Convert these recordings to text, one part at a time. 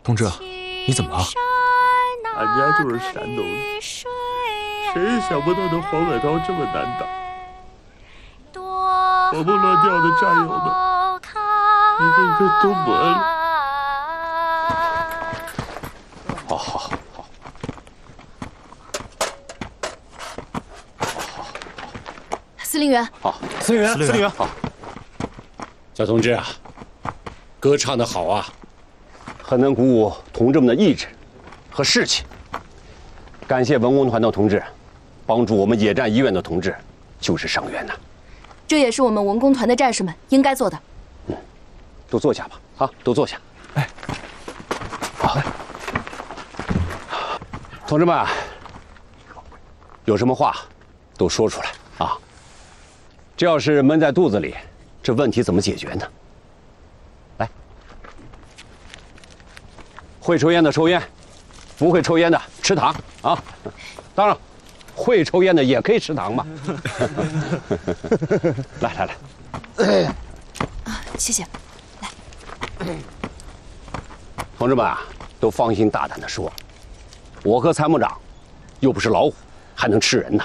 同志，你怎么了？ 俺家就是山东的，谁也想不到那黄百韬这么难打。活蹦乱跳的战友们，一个个都没了。 好。 司令员， 好， 司令员， 好。小同志啊，歌唱得好啊，很能鼓舞同志们的意志和士气。感谢文工团的同志，帮助我们野战医院的同志救治伤员呐。 这也是我们文工团的战士们应该做的。 都坐下吧，啊，都坐下。 哎， 好，同志们，有什么话都说出来啊。这要是闷在肚子里，这问题怎么解决呢？来，会抽烟的抽烟，不会抽烟的吃糖啊。当然，会抽烟的也可以吃糖嘛。来， 啊，谢谢。来， 同志们啊，都放心大胆地说，我和参谋长又不是老虎，还能吃人呢。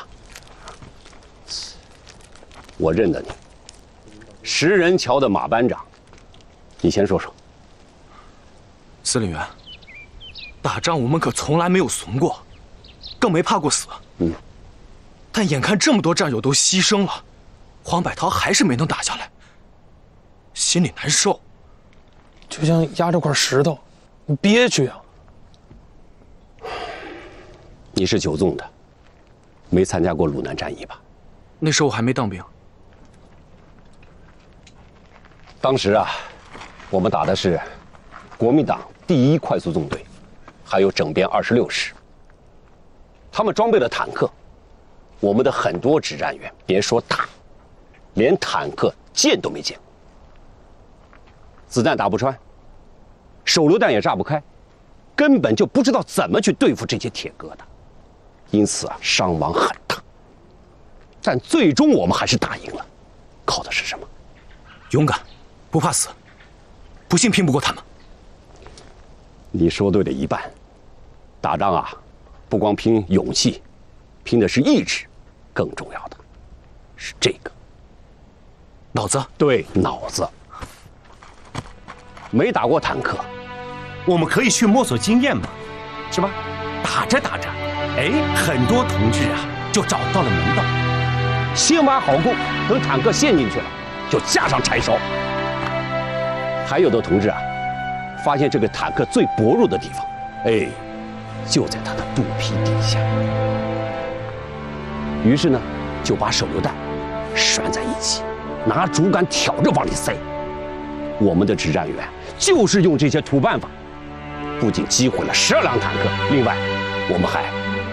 我认得你，石人桥的马班长，你先说说。 司令员，打仗我们可从来没有怂过，更没怕过死。但眼看这么多战友都牺牲了，黄百韬还是没能打下来，心里难受， 就像压着块石头，憋屈啊。 你是9纵的，没参加过鲁南战役吧？ 那时候我还没当兵。 当时啊，我们打的是国民党第1快速纵队，还有整编26师。他们装备了坦克，我们的很多指战员别说打，连坦克见都没见过，子弹打不穿，手榴弹也炸不开，根本就不知道怎么去对付这些铁疙瘩，因此啊，伤亡很大。但最终我们还是打赢了，靠的是什么？ 勇敢，不怕死，不信拼不过他们。 你说对了一半。打仗啊，不光拼勇气，拼的是意志，更重要的是这个脑子。 对，脑子。没打过坦克， 我们可以去摸索经验嘛，是吧？打着打着，哎，很多同志啊就找到了门道。 先挖好沟，等坦克陷进去了，就架上柴烧。还有的同志啊，发现这个坦克最薄弱的地方，哎，就在他的肚皮底下。于是呢，就把手榴弹拴在一起，拿竹竿挑着往里塞。我们的指战员就是用这些土办法，不仅击毁了12辆坦克，另外我们还